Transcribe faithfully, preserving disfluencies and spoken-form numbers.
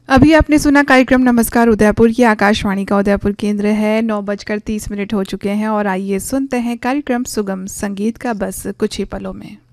अभी आपने सुना कार्यक्रम नमस्कार उदयपुर। की आकाशवाणी का उदयपुर केंद्र है। नौ बजकर तीस मिनट हो चुके हैं और आइए सुनते हैं कार्यक्रम सुगम संगीत का बस कुछ ही पलों में।